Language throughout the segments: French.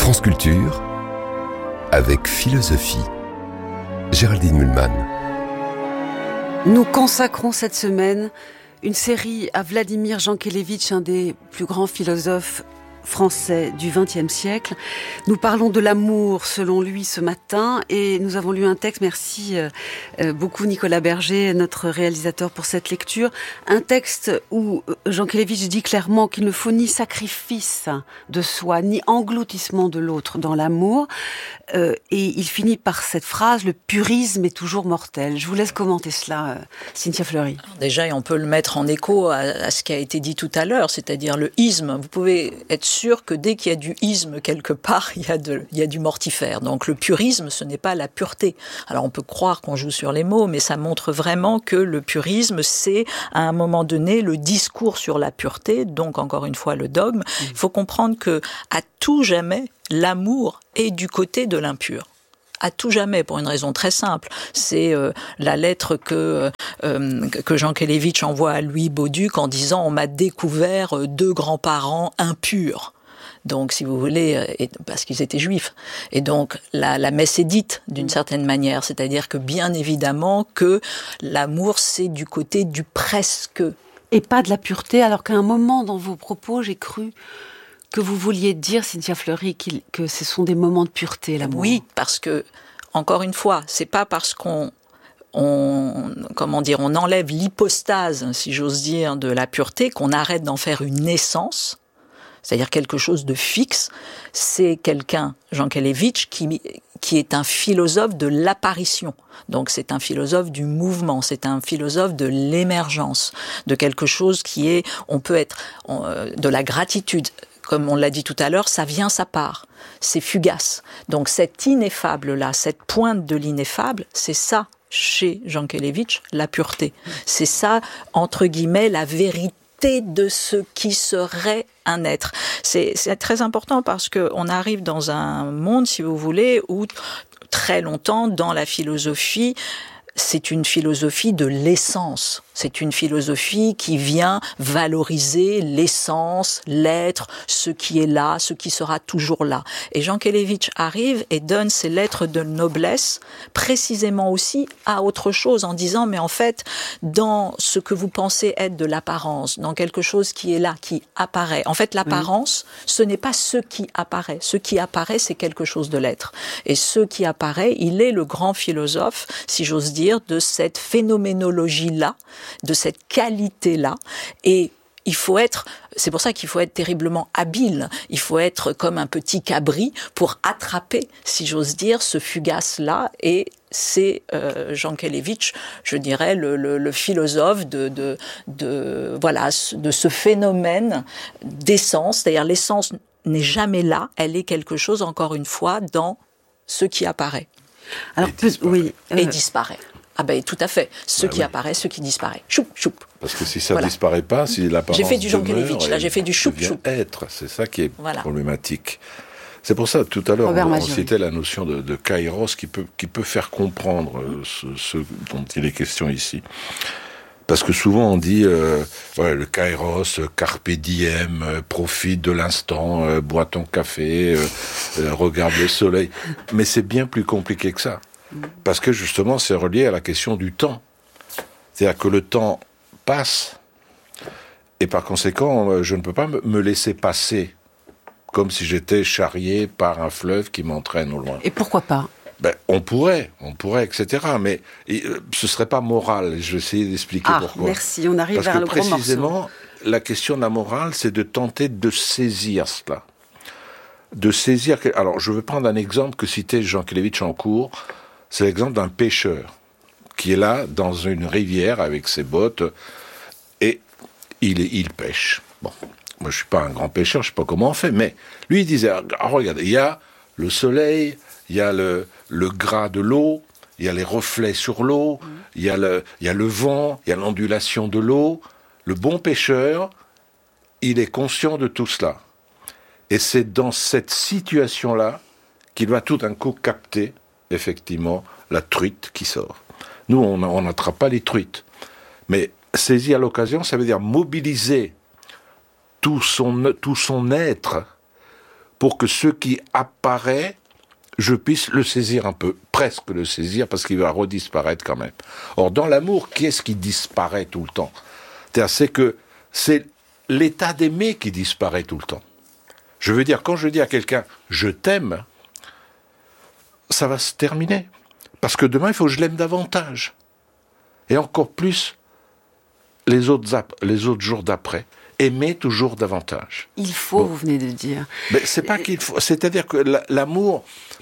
France Culture, avec philosophie. Géraldine Mühlmann. Nous consacrons cette semaine une série à Vladimir Jankélévitch, un des plus grands philosophes français du XXe siècle. Nous parlons de l'amour selon lui ce matin et nous avons lu un texte, merci beaucoup Nicolas Berger, notre réalisateur, pour cette lecture. Un texte où Jankélévitch dit clairement qu'il ne faut ni sacrifice de soi, ni engloutissement de l'autre dans l'amour. Et il finit par cette phrase: le purisme est toujours mortel. Je vous laisse commenter cela, Cynthia Fleury. Déjà, on peut le mettre en écho à ce qui a été dit tout à l'heure, c'est-à-dire le isme. Vous pouvez être sûr que dès qu'il y a du isme quelque part, il y a du mortifère. Donc le purisme, ce n'est pas la pureté. Alors on peut croire qu'on joue sur les mots, mais ça montre vraiment que le purisme, c'est à un moment donné le discours sur la pureté, donc encore une fois le dogme. Il faut comprendre que à tout jamais, l'amour est du côté de l'impur. À tout jamais, pour une raison très simple. C'est la lettre que Jankélévitch envoie à Louis Bauduc en disant « On m'a découvert 2 grands-parents impurs ». Donc, si vous voulez, parce qu'ils étaient juifs. Et donc, la messe est dite d'une certaine manière. C'est-à-dire que, bien évidemment, que l'amour, c'est du côté du presque. Et pas de la pureté, alors qu'à un moment dans vos propos, j'ai cru que vous vouliez dire, Cynthia Fleury, que ce sont des moments de pureté, l'amour. Oui, parce que, encore une fois, c'est pas parce qu'on enlève l'hypostase, si j'ose dire, de la pureté, qu'on arrête d'en faire une essence, c'est-à-dire quelque chose de fixe. C'est quelqu'un, Jankélévitch, qui est un philosophe de l'apparition. Donc c'est un philosophe du mouvement, c'est un philosophe de l'émergence, de quelque chose qui est, on peut être de la gratitude. Comme on l'a dit tout à l'heure, ça vient, ça part. C'est fugace. Donc cet ineffable-là, cette pointe de l'ineffable, c'est ça, chez Jankélévitch, la pureté. C'est ça, entre guillemets, la vérité de ce qui serait un être. C'est très important parce qu'on arrive dans un monde, si vous voulez, où très longtemps, dans la philosophie, c'est une philosophie de l'essence. C'est une philosophie qui vient valoriser l'essence, l'être, ce qui est là, ce qui sera toujours là. Et Jankélévitch arrive et donne ses lettres de noblesse précisément aussi à autre chose, en disant, mais en fait, dans ce que vous pensez être de l'apparence, dans quelque chose qui est là, qui apparaît. En fait, l'apparence, ce n'est pas ce qui apparaît. Ce qui apparaît, c'est quelque chose de l'être. Et ce qui apparaît, il est le grand philosophe, si j'ose dire, de cette phénoménologie-là, de cette qualité-là. Et c'est pour ça qu'il faut être terriblement habile. Il faut être comme un petit cabri pour attraper, si j'ose dire, ce fugace-là. Et c'est Jankélévitch, je dirais, le philosophe de ce phénomène d'essence. C'est-à-dire l'essence n'est jamais là. Elle est quelque chose, encore une fois, dans ce qui apparaît. Alors, Et disparaît. Ah ben tout à fait. Ce qui apparaît, ce qui disparaît. Choup, choup. Parce que si ça ne disparaît pas, si l'apparence J'ai fait du Jankélévitch, Jankélévitch, là j'ai fait du choup, choup. Être, c'est ça qui est problématique. C'est pour ça, tout à l'heure, on citait la notion de kairos qui peut faire comprendre ce dont il est question ici. Parce que souvent on dit, le kairos, carpe diem, profite de l'instant, bois ton café, regarde le soleil. Mais c'est bien plus compliqué que ça. Parce que justement, c'est relié à la question du temps. C'est-à-dire que le temps passe, et par conséquent, je ne peux pas me laisser passer, comme si j'étais charrié par un fleuve qui m'entraîne au loin. Et pourquoi pas ? On pourrait, etc. Mais ce serait pas moral. Je vais essayer d'expliquer pourquoi. Merci, on arrive vers le gros morceau. Parce que précisément, la question de la morale, c'est de tenter de saisir cela. De saisir... Alors, je vais prendre un exemple que citait Jankélévitch en cours. C'est l'exemple d'un pêcheur qui est là, dans une rivière, avec ses bottes, et il pêche. Bon, moi je suis pas un grand pêcheur, je sais pas comment on fait, mais lui il disait, regardez, il y a le soleil, il y a le gras de l'eau, il y a les reflets sur l'eau, il y a le vent, il y a l'ondulation de l'eau. Le bon pêcheur, il est conscient de tout cela. Et c'est dans cette situation-là qu'il va tout d'un coup capter, effectivement, la truite qui sort. Nous, on n'attrape pas les truites. Mais saisir l'occasion, ça veut dire mobiliser tout son être pour que ce qui apparaît, je puisse le saisir un peu, presque le saisir, parce qu'il va redisparaître quand même. Or, dans l'amour, qui est-ce qui disparaît tout le temps ? C'est que c'est l'état d'aimer qui disparaît tout le temps. Je veux dire, quand je dis à quelqu'un « je t'aime », ça va se terminer. Parce que demain, il faut que je l'aime davantage. Et encore plus les autres jours d'après. Aimer toujours davantage. Il faut, vous venez de dire. Mais c'est pas qu'il faut. C'est-à-dire que l'amour,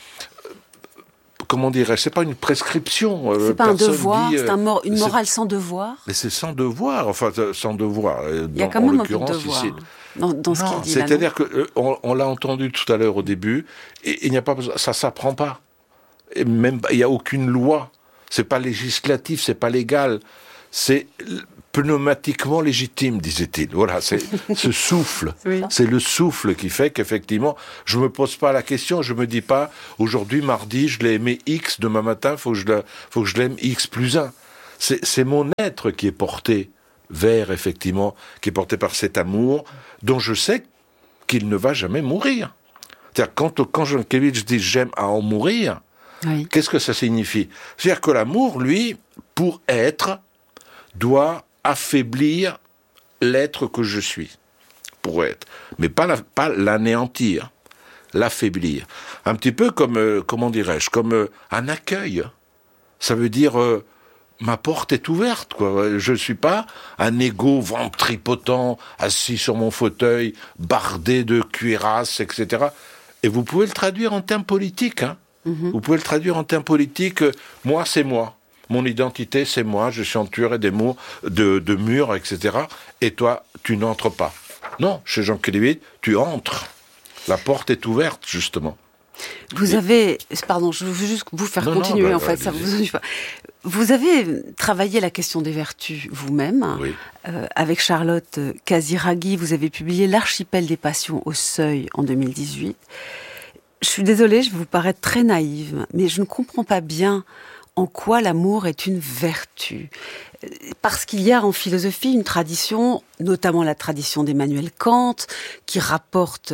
comment dirais-je, c'est pas une prescription. C'est pas un devoir, c'est une morale sans devoir. Mais c'est sans devoir, enfin sans devoir. Il y a quand même un peu de devoir ici. Dans ce qu'il dit. C'est-à-dire que on l'a entendu tout à l'heure au début, et il n'y a pas besoin, ça s'apprend pas. Et même il n'y a aucune loi. C'est pas législatif, c'est pas légal. C'est pneumatiquement légitime, disait-il. Voilà, c'est ce souffle. Oui. C'est le souffle qui fait qu'effectivement, je me pose pas la question, je me dis pas, aujourd'hui, mardi, je l'ai aimé X, demain matin, faut que je l'aime X plus 1. C'est mon être qui est porté vers, effectivement, qui est porté par cet amour, dont je sais qu'il ne va jamais mourir. C'est-à-dire, quand Jankélévitch dit « j'aime à en mourir oui. », qu'est-ce que ça signifie ? C'est-à-dire que l'amour, lui, pour être, doit affaiblir l'être que je suis, pour être. Mais pas l'anéantir, l'affaiblir. Un petit peu comme, comment dirais-je, comme un accueil. Ça veut dire, ma porte est ouverte, quoi. Je ne suis pas un égo ventripotent, assis sur mon fauteuil, bardé de cuirasses, etc. Et vous pouvez le traduire en termes politiques, hein. Mm-hmm. Vous pouvez le traduire en termes politiques, moi c'est moi. Mon identité, c'est moi, je suis entouré des murs, de murs, etc. Et toi, tu n'entres pas. Non, chez Jankélévitch, tu entres. La porte est ouverte, justement. Vous avez... Pardon, je veux juste vous faire continuer, en fait. Ça vous avez travaillé la question des vertus vous-même. Oui. Avec Charlotte Casiraghi, vous avez publié L'archipel des passions au Seuil en 2018. Je suis désolée, je vais vous paraître très naïve, mais je ne comprends pas bien en quoi l'amour est une vertu. Parce qu'il y a en philosophie une tradition, notamment la tradition d'Emmanuel Kant, qui rapporte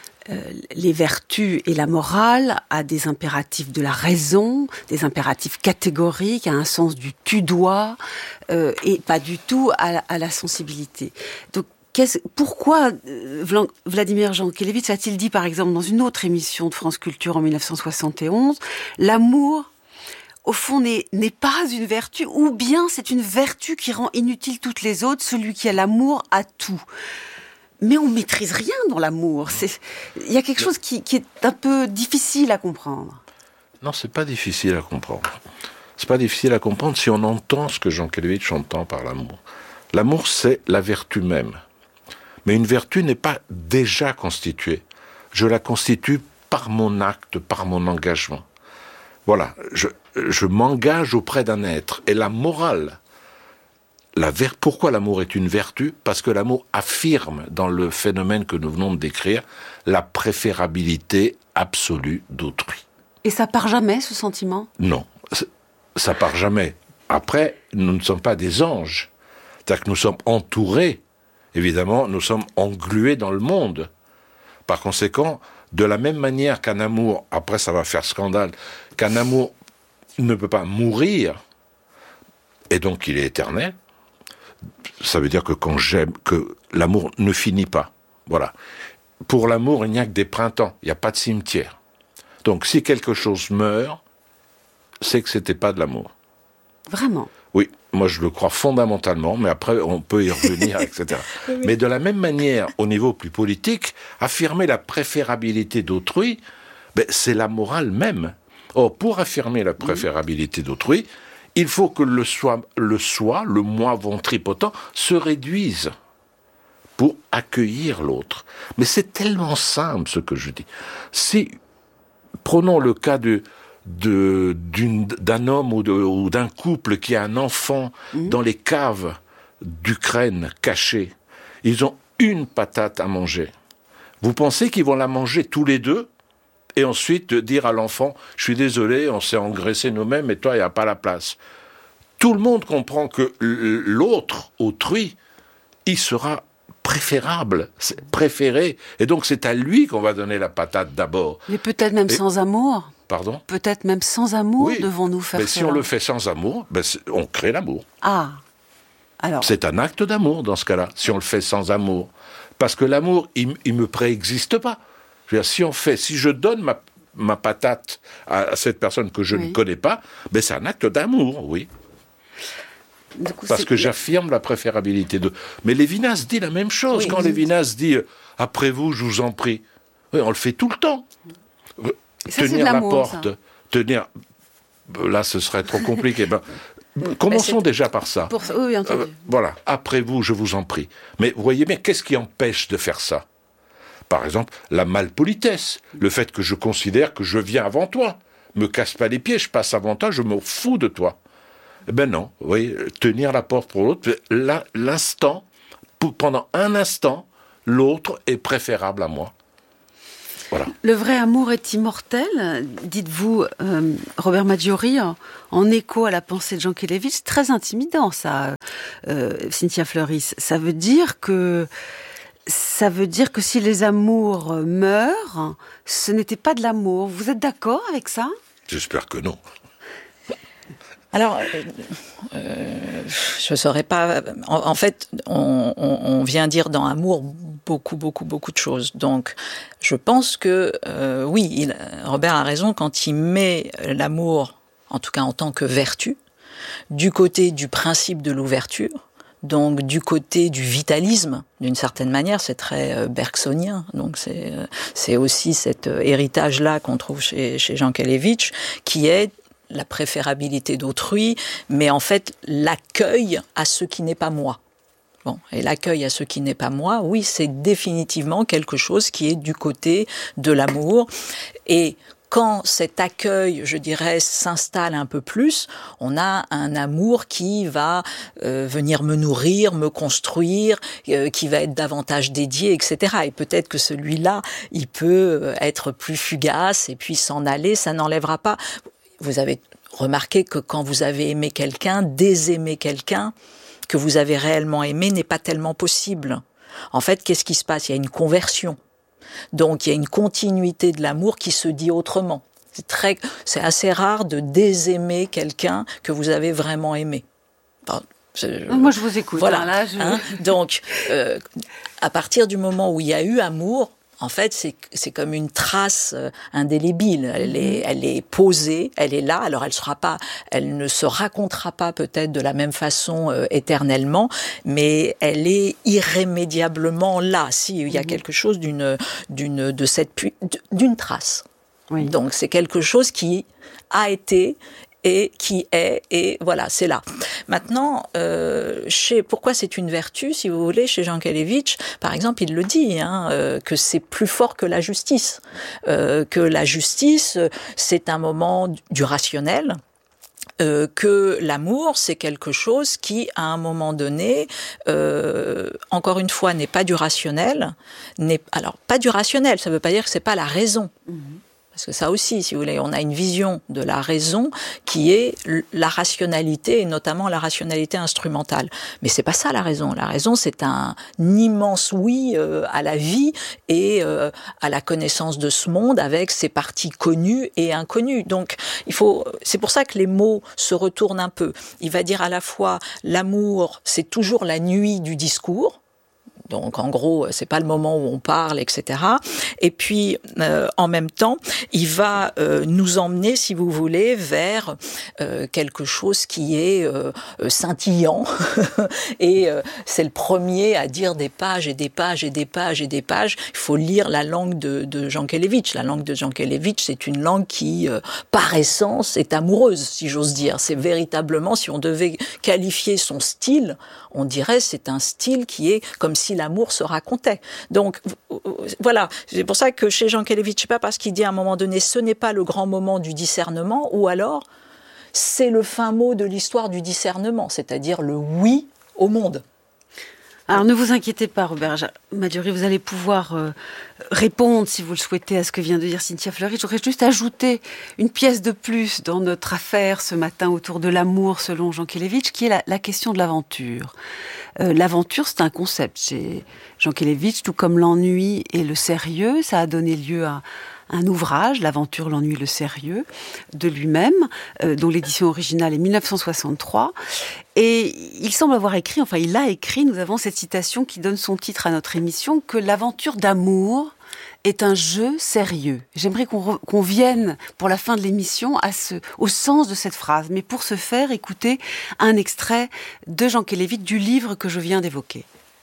les vertus et la morale à des impératifs de la raison, des impératifs catégoriques, à un sens du tu dois, et pas du tout à la sensibilité. Donc, pourquoi Vladimir Jankélévitch a-t-il dit, par exemple, dans une autre émission de France Culture en 1971, l'amour au fond, n'est pas une vertu, ou bien c'est une vertu qui rend inutile toutes les autres, celui qui a l'amour a tout. Mais on maîtrise rien dans l'amour. Il y a quelque chose qui est un peu difficile à comprendre. Non, c'est pas difficile à comprendre. C'est pas difficile à comprendre si on entend ce que Jankélévitch entend par l'amour. L'amour, c'est la vertu même. Mais une vertu n'est pas déjà constituée. Je la constitue par mon acte, par mon engagement. Voilà, je m'engage auprès d'un être. Et la morale, pourquoi l'amour est une vertu ? Parce que l'amour affirme, dans le phénomène que nous venons de décrire, la préférabilité absolue d'autrui. Et ça part jamais, ce sentiment ? Non, ça part jamais. Après, nous ne sommes pas des anges. C'est-à-dire que nous sommes entourés, évidemment, nous sommes englués dans le monde. Par conséquent, de la même manière qu'un amour, après ça va faire scandale, qu'un amour ne peut pas mourir, et donc il est éternel, ça veut dire que quand j'aime, que l'amour ne finit pas. Voilà. Pour l'amour, il n'y a que des printemps, il n'y a pas de cimetière. Donc si quelque chose meurt, c'est que c'était pas de l'amour. Vraiment ? Oui, moi je le crois fondamentalement, mais après on peut y revenir, etc. Oui. Mais de la même manière, au niveau plus politique, affirmer la préférabilité d'autrui, c'est la morale même. Or, pour affirmer la préférabilité d'autrui, il faut que le soi, le moi ventripotent, se réduise pour accueillir l'autre. Mais c'est tellement simple ce que je dis. Si, prenons le cas d'un homme ou d'un couple qui a un enfant dans les caves d'Ukraine cachées. Ils ont une patate à manger. Vous pensez qu'ils vont la manger tous les deux et ensuite dire à l'enfant « Je suis désolé, on s'est engraissé nous-mêmes et toi, il n'y a pas la place ». Tout le monde comprend que l'autre, autrui, il sera préférable, c'est préféré. Et donc, c'est à lui qu'on va donner la patate d'abord. Mais peut-être même sans amour. Pardon ? Peut-être même sans amour, devons-nous faire mais cela. si on le fait sans amour, on crée l'amour. Ah, alors... C'est un acte d'amour dans ce cas-là, si on le fait sans amour. Parce que l'amour, il me préexiste pas. Je veux dire, si je donne ma patate à cette personne que je ne connais pas, c'est un acte d'amour, oui. Du coup, parce que j'affirme la préférabilité de... Mais Lévinas dit la même chose. Quand Lévinas dit « Après vous, je vous en prie », on le fait tout le temps. Ça, tenir la porte, ça. Tenir... Là, ce serait trop compliqué. Commençons déjà par ça. Oui, entendu. Voilà, après vous, je vous en prie. Mais vous voyez bien, qu'est-ce qui empêche de faire ça ? Par exemple, la malpolitesse, le fait que je considère que je viens avant toi. Me casse pas les pieds, je passe avant toi, je me fous de toi. Non, vous voyez, tenir la porte pour l'autre, pendant un instant, l'autre est préférable à moi. Voilà. Le vrai amour est immortel, dites-vous, Robert Maggiori, en écho à la pensée de Jean Kelevitch. Très intimidant, ça, Cynthia Fleuris. Ça veut dire que si les amours meurent, ce n'était pas de l'amour. Vous êtes d'accord avec ça ? J'espère que non. Alors, je ne saurais pas... En fait, on vient dire dans amour beaucoup de choses. Donc, je pense que, oui, Robert a raison quand il met l'amour, en tout cas en tant que vertu, du côté du principe de l'ouverture, donc du côté du vitalisme, d'une certaine manière, c'est très bergsonien. Donc c'est aussi cet héritage-là qu'on trouve chez Jean Kelevitch, qui est la préférabilité d'autrui, mais en fait l'accueil à ce qui n'est pas moi. Bon, et l'accueil à ce qui n'est pas moi, oui, c'est définitivement quelque chose qui est du côté de l'amour. Et quand cet accueil, je dirais, s'installe un peu plus, on a un amour qui va venir me nourrir, me construire, qui va être davantage dédié, etc. Et peut-être que celui-là, il peut être plus fugace et puis s'en aller, ça n'enlèvera pas... Vous avez remarqué que quand vous avez aimé quelqu'un, désaimer quelqu'un que vous avez réellement aimé n'est pas tellement possible. En fait, qu'est-ce qui se passe ? Il y a une conversion. Donc, il y a une continuité de l'amour qui se dit autrement. C'est assez rare de désaimer quelqu'un que vous avez vraiment aimé. Enfin, moi, je vous écoute. Voilà. Donc, à partir du moment où il y a eu amour, en fait, c'est comme une trace indélébile. Elle est posée, elle est là. Alors, elle ne se racontera pas peut-être de la même façon éternellement, mais elle est irrémédiablement là. Si il y a quelque chose d'une trace. Oui. Donc, c'est quelque chose qui a été et qui est, et voilà, c'est là. Maintenant, pourquoi c'est une vertu, si vous voulez, chez Jean Kelevitch, par exemple, il le dit, que c'est plus fort que la justice. Que la justice, c'est un moment du rationnel, que l'amour, c'est quelque chose qui, à un moment donné, encore une fois, n'est pas du rationnel. Alors, pas du rationnel, ça ne veut pas dire que c'est pas la raison. Parce que ça aussi, si vous voulez, on a une vision de la raison qui est la rationalité, et notamment la rationalité instrumentale. Mais c'est pas ça la raison. La raison, c'est un immense oui à la vie et à la connaissance de ce monde avec ses parties connues et inconnues. Donc, c'est pour ça que les mots se retournent un peu. Il va dire à la fois l'amour, c'est toujours la nuit du discours. Donc, en gros, c'est pas le moment où on parle, etc. Et puis, en même temps, il va nous emmener, si vous voulez, vers quelque chose qui est scintillant. Et c'est le premier à dire des pages et des pages et des pages et des pages. Il faut lire la langue de Jean Kelevitch. La langue de Jean Kelevitch, c'est une langue qui, par essence, est amoureuse, si j'ose dire. C'est véritablement, si on devait qualifier son style, on dirait c'est un style qui est comme si l'amour se racontait. Donc, voilà. C'est pour ça que chez Jean Kelevitch, je sais pas, parce qu'il dit à un moment donné, ce n'est pas le grand moment du discernement, ou alors, c'est le fin mot de l'histoire du discernement, c'est-à-dire le oui au monde. Alors, ne vous inquiétez pas, Robert Maggiori, vous allez pouvoir répondre, si vous le souhaitez, à ce que vient de dire Cynthia Fleuris. Je voudrais juste ajouter une pièce de plus dans notre affaire ce matin autour de l'amour, selon Jean Kelevitch, qui est la question de l'aventure. L'aventure, c'est un concept chez Jankélévitch, tout comme l'ennui et le sérieux. Ça a donné lieu à un ouvrage, L'aventure, l'ennui, le sérieux, de lui-même, dont l'édition originale est 1963. Et il semble avoir écrit, enfin il a écrit, nous avons cette citation qui donne son titre à notre émission, que l'aventure d'amour est un jeu sérieux. J'aimerais qu'on vienne, pour la fin de l'émission, au sens de cette phrase. Mais pour ce faire, écoutez un extrait de Jankélévitch du livre que je viens d'évoquer.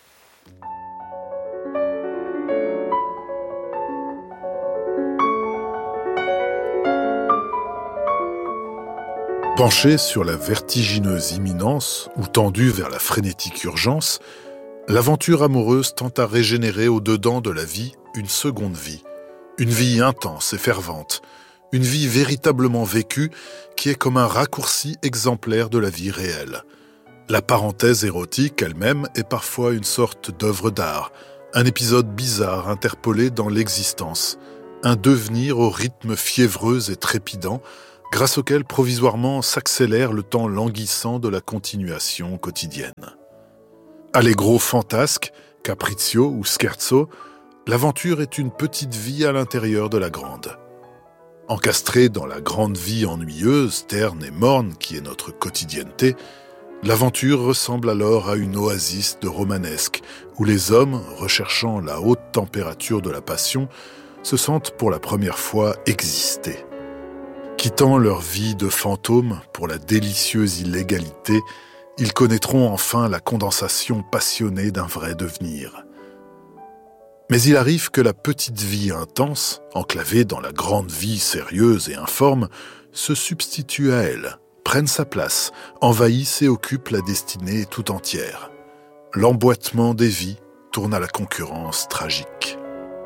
Penché sur la vertigineuse imminence ou tendu vers la frénétique urgence, l'aventure amoureuse tend à régénérer au-dedans de la vie une seconde vie, une vie intense et fervente, une vie véritablement vécue qui est comme un raccourci exemplaire de la vie réelle. La parenthèse érotique elle-même est parfois une sorte d'œuvre d'art, un épisode bizarre interpolé dans l'existence, un devenir au rythme fiévreux et trépidant, grâce auquel provisoirement s'accélère le temps languissant de la continuation quotidienne. Allegro fantasque, capriccio ou scherzo, l'aventure est une petite vie à l'intérieur de la grande. Encastrée dans la grande vie ennuyeuse, terne et morne qui est notre quotidienneté, l'aventure ressemble alors à une oasis de romanesque où les hommes, recherchant la haute température de la passion, se sentent pour la première fois exister. Quittant leur vie de fantôme pour la délicieuse illégalité, ils connaîtront enfin la condensation passionnée d'un vrai devenir. Mais il arrive que la petite vie intense, enclavée dans la grande vie sérieuse et informe, se substitue à elle, prenne sa place, envahisse et occupe la destinée tout entière. L'emboîtement des vies tourne à la concurrence tragique.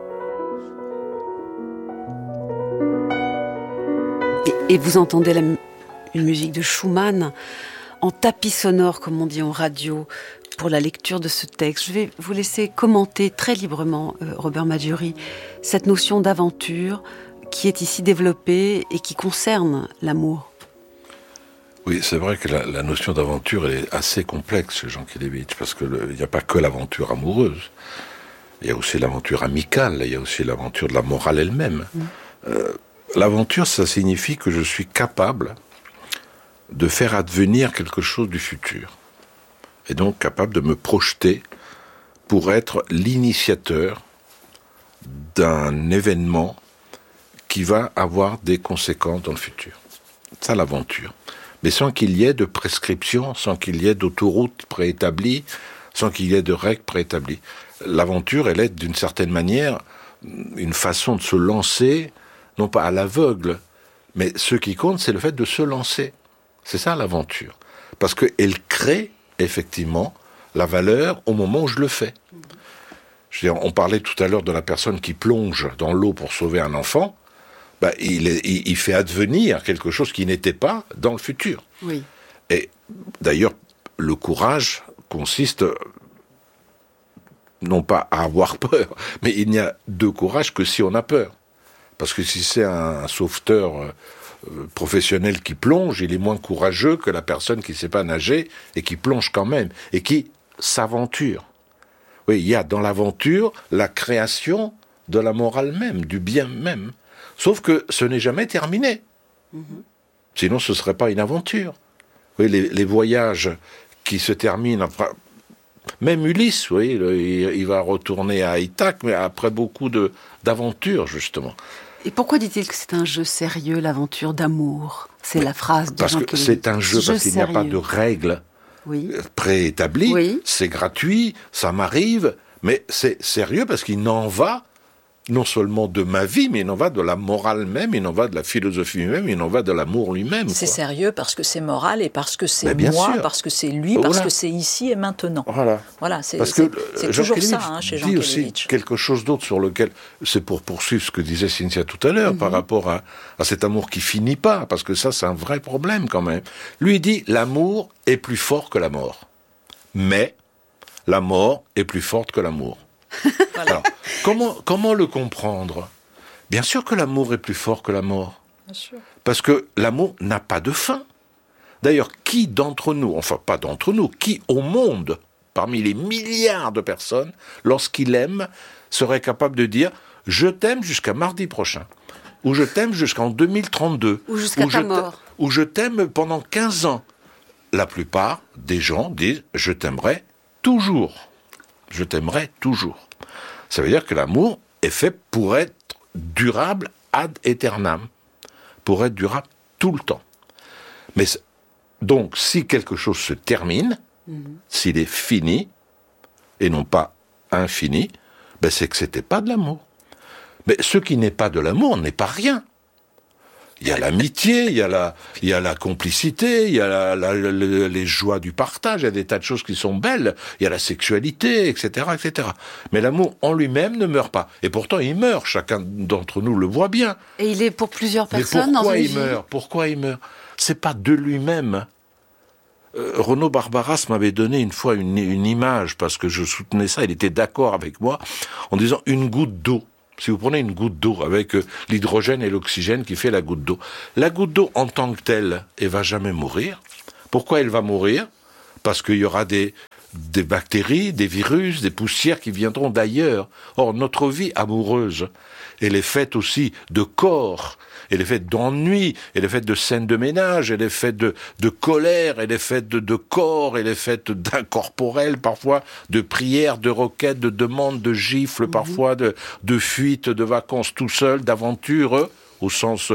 Et vous entendez une musique de Schumann en tapis sonore, comme on dit en radio, pour la lecture de ce texte. Je vais vous laisser commenter très librement, Robert Maduri, cette notion d'aventure qui est ici développée et qui concerne l'amour. Oui, c'est vrai que la notion d'aventure elle est assez complexe chez Jankélévitch, parce qu'il n'y a pas que l'aventure amoureuse. Il y a aussi l'aventure amicale, il y a aussi l'aventure de la morale elle-même. L'aventure, ça signifie que je suis capable de faire advenir quelque chose du futur. Et donc capable de me projeter pour être l'initiateur d'un événement qui va avoir des conséquences dans le futur. C'est ça l'aventure. Mais sans qu'il y ait de prescription, sans qu'il y ait d'autoroute préétablie, sans qu'il y ait de règles préétablies. L'aventure, elle est d'une certaine manière une façon de se lancer, non pas à l'aveugle, mais ce qui compte, c'est le fait de se lancer. C'est ça l'aventure. Parce qu'elle crée, effectivement, la valeur au moment où je le fais. Je veux dire, on parlait tout à l'heure de la personne qui plonge dans l'eau pour sauver un enfant. Il fait advenir quelque chose qui n'était pas dans le futur. Oui. Et d'ailleurs, le courage consiste non pas à avoir peur, mais il n'y a de courage que si on a peur. Parce que si c'est un sauveteur professionnel qui plonge, il est moins courageux que la personne qui ne sait pas nager et qui plonge quand même, et qui s'aventure. Oui, il y a dans l'aventure la création de la morale même, du bien même. Sauf que ce n'est jamais terminé. Sinon, ce ne serait pas une aventure. Oui, les voyages qui se terminent après... Même Ulysse, oui, il va retourner à Ithaque, mais après beaucoup d'aventures, justement. Et pourquoi dit-il que c'est un jeu sérieux, l'aventure d'amour ? C'est la phrase de Jankélévitch. Parce que c'est un jeu, parce qu'il n'y a pas de règles préétablies. Oui. C'est gratuit, ça m'arrive, mais c'est sérieux parce qu'il n'en va non seulement de ma vie, mais il en va de la morale même, il en va de la philosophie même, il en va de l'amour lui-même. C'est sérieux parce que c'est moral et parce que c'est moi, sûr. Parce que c'est lui, parce que c'est ici et maintenant. Voilà, c'est toujours ça chez Jankélévitch. Il dit aussi quelque chose d'autre sur lequel, c'est pour poursuivre ce que disait Cynthia tout à l'heure, par rapport à cet amour qui finit pas, parce que ça c'est un vrai problème quand même. Lui il dit, l'amour est plus fort que la mort. Mais la mort est plus forte que l'amour. Voilà. Alors, comment le comprendre ? Bien sûr que l'amour est plus fort que la mort. Bien sûr. Parce que l'amour n'a pas de fin. D'ailleurs, qui d'entre nous, enfin pas d'entre nous, qui au monde, parmi les milliards de personnes, lorsqu'il aime, serait capable de dire « je t'aime jusqu'à mardi prochain » ou « je t'aime jusqu'en 2032 » ou jusqu'à ta mort. Ou « je t'aime pendant 15 ans ». La plupart des gens disent « je t'aimerai toujours ». Je t'aimerai toujours. Ça veut dire que l'amour est fait pour être durable ad aeternam, pour être durable tout le temps. Mais donc, si quelque chose se termine, s'il est fini, et non pas infini, ben c'est que c'était pas de l'amour. Mais ce qui n'est pas de l'amour n'est pas rien. Il y a l'amitié, il y a la complicité, il y a les joies du partage, il y a des tas de choses qui sont belles, il y a la sexualité, etc., etc. Mais l'amour en lui-même ne meurt pas. Et pourtant, il meurt, chacun d'entre nous le voit bien. Et il est pour plusieurs personnes dans une vie. Pourquoi il meurt ? C'est pas de lui-même. Renaud Barbaras m'avait donné une fois une image, parce que je soutenais ça, il était d'accord avec moi, en disant une goutte d'eau. Si vous prenez une goutte d'eau avec l'hydrogène et l'oxygène qui fait la goutte d'eau en tant que telle, elle va jamais mourir. Pourquoi elle va mourir ? Parce qu'il y aura des bactéries, des virus, des poussières qui viendront d'ailleurs. Or, notre vie amoureuse, elle est faite aussi de corps, elle est faite d'ennui, elle est faite de scènes de ménage, elle est faite de colère, elle est faite de corps, elle est faite d'incorporel parfois, de prières, de requêtes, de demandes, de gifles parfois, de fuites, de vacances tout seul, d'aventures au sens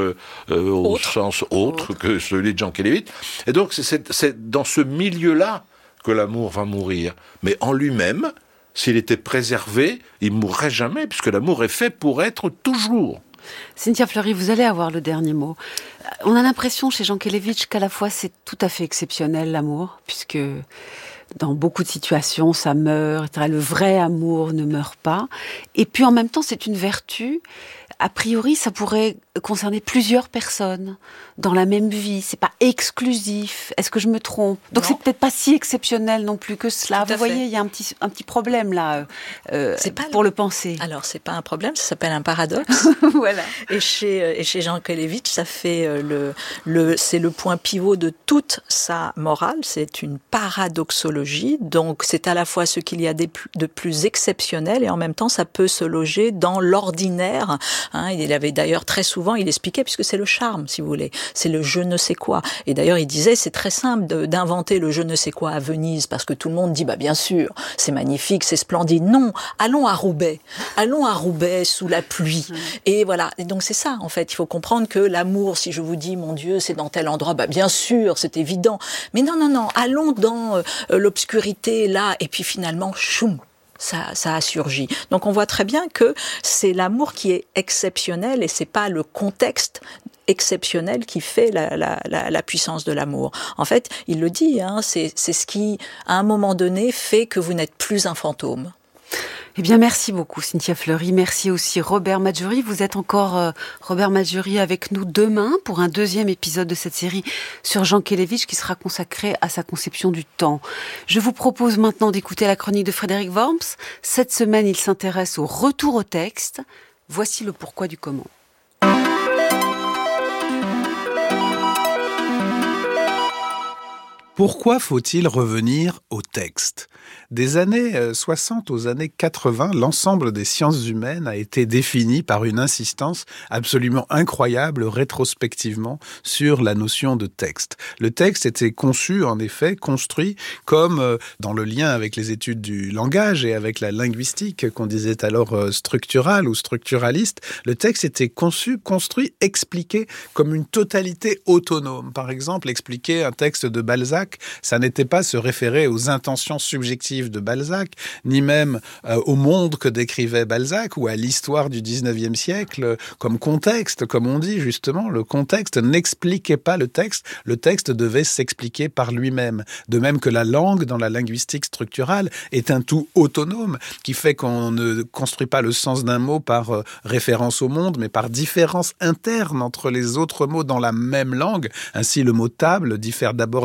autre que celui de Jankélévitch. Et donc c'est dans ce milieu-là que l'amour va mourir. Mais en lui-même, s'il était préservé, il ne mourrait jamais, puisque l'amour est fait pour être toujours. Cynthia Fleury, vous allez avoir le dernier mot. On a l'impression chez Jankélévitch qu'à la fois c'est tout à fait exceptionnel l'amour, puisque dans beaucoup de situations ça meurt, le vrai amour ne meurt pas. Et puis en même temps c'est une vertu. A priori, ça pourrait concerner plusieurs personnes dans la même vie. C'est pas exclusif. Est-ce que je me trompe ? Donc c'est peut-être pas si exceptionnel non plus que cela. Vous voyez, il y a un petit problème là pour le penser. Alors c'est pas un problème, ça s'appelle un paradoxe. Voilà. Et chez Jankélévitch, ça fait c'est le point pivot de toute sa morale. C'est une paradoxologie. Donc c'est à la fois ce qu'il y a de plus exceptionnel et en même temps ça peut se loger dans l'ordinaire. Il avait d'ailleurs très souvent, il expliquait, puisque c'est le charme, si vous voulez, c'est le je ne sais quoi. Et d'ailleurs, il disait, c'est très simple d'inventer le je ne sais quoi à Venise, parce que tout le monde dit, bien sûr, c'est magnifique, c'est splendide. Non, allons à Roubaix sous la pluie. Et voilà. Et donc c'est ça, en fait. Il faut comprendre que l'amour, si je vous dis, mon Dieu, c'est dans tel endroit, bien sûr, c'est évident. Mais non, allons dans l'obscurité, là, et puis finalement, choum. Ça a surgi. Donc on voit très bien que c'est l'amour qui est exceptionnel et c'est pas le contexte exceptionnel qui fait la puissance de l'amour. En fait, il le dit, c'est ce qui, à un moment donné, fait que vous n'êtes plus un fantôme. Eh bien, merci beaucoup, Cynthia Fleury. Merci aussi, Robert Maggiori. Vous êtes encore, Robert Maggiori, avec nous demain pour un deuxième épisode de cette série sur Jankélévitch qui sera consacré à sa conception du temps. Je vous propose maintenant d'écouter la chronique de Frédéric Worms. Cette semaine, il s'intéresse au retour au texte. Voici le pourquoi du comment. Pourquoi faut-il revenir au texte ? Des années 60 aux années 80, l'ensemble des sciences humaines a été défini par une insistance absolument incroyable rétrospectivement sur la notion de texte. Le texte était conçu, en effet, construit comme, dans le lien avec les études du langage et avec la linguistique qu'on disait alors structurale ou structuraliste, le texte était conçu, construit, expliqué comme une totalité autonome. Par exemple, expliquer un texte de Balzac, ça n'était pas se référer aux intentions subjectives de Balzac, ni même au monde que décrivait Balzac ou à l'histoire du 19e siècle comme contexte, comme on dit justement. Le contexte n'expliquait pas le texte devait s'expliquer par lui-même. De même que la langue, dans la linguistique structurale, est un tout autonome qui fait qu'on ne construit pas le sens d'un mot par référence au monde, mais par différence interne entre les autres mots dans la même langue. Ainsi, le mot table diffère d'abord du mot femme,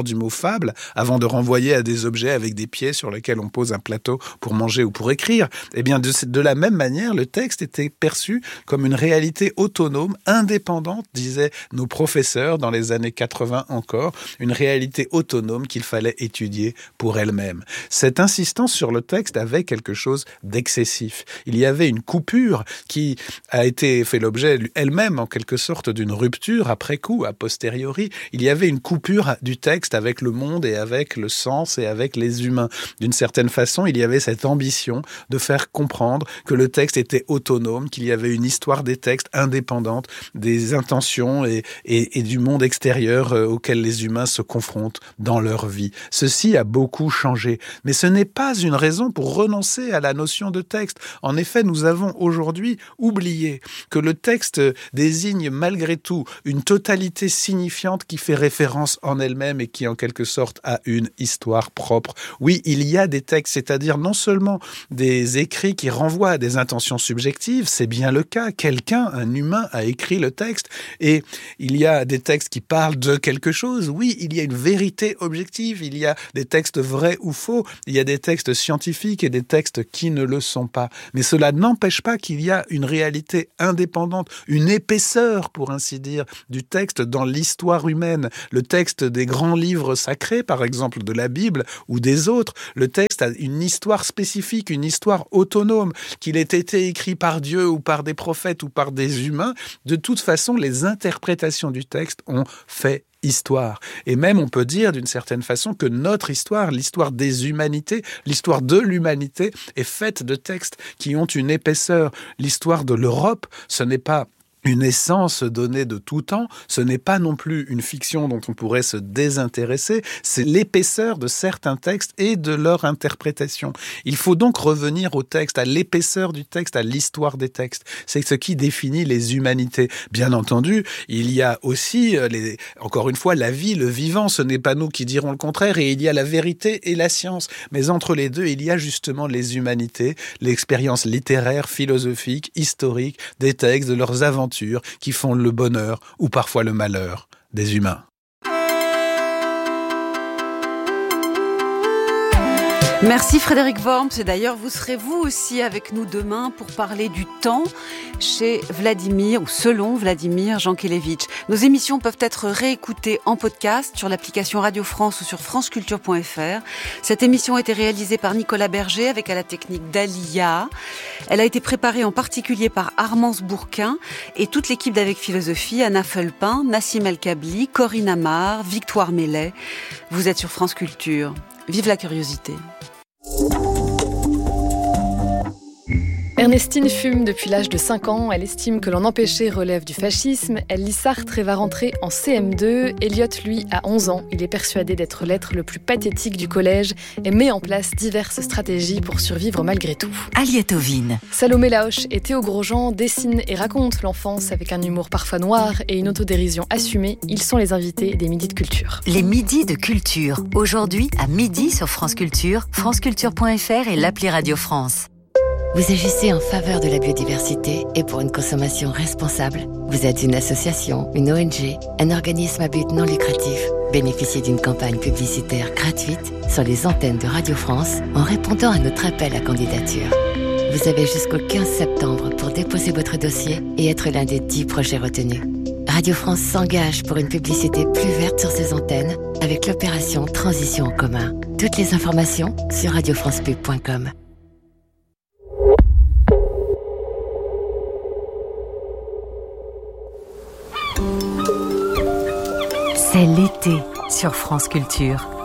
palpable avant de renvoyer à des objets avec des pieds sur lesquels on pose un plateau pour manger ou pour écrire. Eh bien, de la même manière, le texte était perçu comme une réalité autonome, indépendante, disaient nos professeurs dans les années 80 encore, une réalité autonome qu'il fallait étudier pour elle-même. Cette insistance sur le texte avait quelque chose d'excessif. Il y avait une coupure qui a été fait l'objet elle-même en quelque sorte d'une rupture après coup, a posteriori. Il y avait une coupure du texte avec le monde et avec le sens et avec les humains. D'une certaine façon, il y avait cette ambition de faire comprendre que le texte était autonome, qu'il y avait une histoire des textes indépendante des intentions et du monde extérieur auquel les humains se confrontent dans leur vie. Ceci a beaucoup changé, mais ce n'est pas une raison pour renoncer à la notion de texte. En effet, nous avons aujourd'hui oublié que le texte désigne malgré tout une totalité signifiante qui fait référence en elle-même et qui en quelque sorte a une histoire propre. Oui, il y a des textes, c'est-à-dire non seulement des écrits qui renvoient à des intentions subjectives, c'est bien le cas. Quelqu'un, un humain, a écrit le texte et il y a des textes qui parlent de quelque chose. Oui, il y a une vérité objective, il y a des textes vrais ou faux, il y a des textes scientifiques et des textes qui ne le sont pas. Mais cela n'empêche pas qu'il y a une réalité indépendante, une épaisseur, pour ainsi dire, du texte dans l'histoire humaine. Le texte des grands livres sacrés, par exemple de la Bible ou des autres, le texte a une histoire spécifique, une histoire autonome, qu'il ait été écrit par Dieu ou par des prophètes ou par des humains. De toute façon, les interprétations du texte ont fait histoire. Et même on peut dire d'une certaine façon que notre histoire, l'histoire des humanités, l'histoire de l'humanité est faite de textes qui ont une épaisseur. L'histoire de l'Europe, ce n'est pas une essence donnée de tout temps, ce n'est pas non plus une fiction dont on pourrait se désintéresser, c'est l'épaisseur de certains textes et de leur interprétation. Il faut donc revenir au texte, à l'épaisseur du texte, à l'histoire des textes. C'est ce qui définit les humanités. Bien entendu, il y a aussi, encore une fois, la vie, le vivant, ce n'est pas nous qui dirons le contraire, et il y a la vérité et la science. Mais entre les deux, il y a justement les humanités, l'expérience littéraire, philosophique, historique, des textes, de leurs aventures, qui font le bonheur ou parfois le malheur des humains. Merci Frédéric Worms. Et d'ailleurs, vous serez vous aussi avec nous demain pour parler du temps chez Vladimir, ou selon Vladimir Jankélévitch. Nos émissions peuvent être réécoutées en podcast sur l'application Radio France ou sur franceculture.fr. Cette émission a été réalisée par Nicolas Berger avec à la technique Dalia. Elle a été préparée en particulier par Armance Bourquin et toute l'équipe d'Avec Philosophie, Anna Felpin, Nassim El-Kabli, Corinne Amar, Victoire Mellet. Vous êtes sur France Culture. Vive la curiosité. Ernestine fume depuis l'âge de 5 ans. Elle estime que l'en empêcher relève du fascisme. Elle lit Sartre et va rentrer en CM2. Elliot, lui, a 11 ans. Il est persuadé d'être l'être le plus pathétique du collège et met en place diverses stratégies pour survivre malgré tout. Aliette Ovine. Salomé Laoche et Théo Grosjean dessinent et racontent l'enfance avec un humour parfois noir et une autodérision assumée. Ils sont les invités des Midis de Culture. Les Midis de Culture. Aujourd'hui, à midi sur France Culture, franceculture.fr et l'appli Radio France. Vous agissez en faveur de la biodiversité et pour une consommation responsable. Vous êtes une association, une ONG, un organisme à but non lucratif. Bénéficiez d'une campagne publicitaire gratuite sur les antennes de Radio France en répondant à notre appel à candidature. Vous avez jusqu'au 15 septembre pour déposer votre dossier et être l'un des 10 projets retenus. Radio France s'engage pour une publicité plus verte sur ses antennes avec l'opération Transition en commun. Toutes les informations sur radiofrancepub.com. C'est l'été sur France Culture.